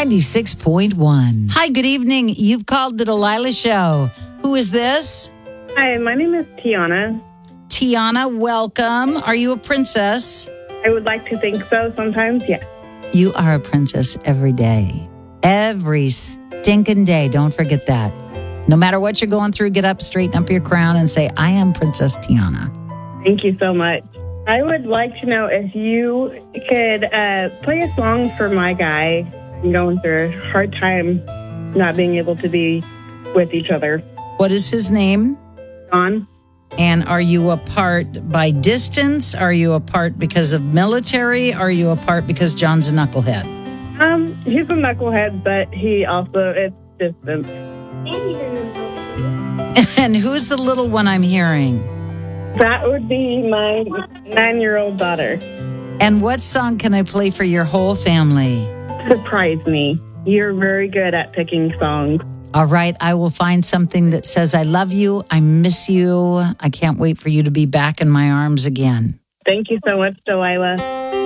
96.1. Hi, good evening. You've called the Delilah Show. Who is this? Hi, my name is Tiana. Tiana, welcome. Are you a princess? I would like to think so sometimes, yes. You are a princess every day. Every stinking day. Don't forget that. No matter what you're going through, get up, straighten up your crown, and say, I am Princess Tiana. Thank you so much. I would like to know if you could play a song for my guy. I'm going through a hard time not being able to be with each other. What is his name? John. And are you apart by distance? Are you apart because of military? Are you apart because John's a knucklehead? He's a knucklehead, but he also is distant. And who's the little one I'm hearing? That would be my 9-year-old daughter. And what song can I play for your whole family? Surprise me. You're very good at picking songs. All right, I will find something that says, I love you, I miss you, I can't wait for you to be back in my arms again. Thank you so much, Delilah.